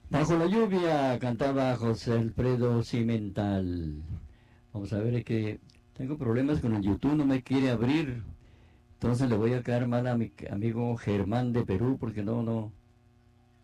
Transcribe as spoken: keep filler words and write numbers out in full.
Bajo la lluvia cantaba José Alfredo Cimental. Vamos a ver, es que tengo problemas con el YouTube, no me quiere abrir. Entonces le voy a quedar mal a mi amigo Germán de Perú porque no, no.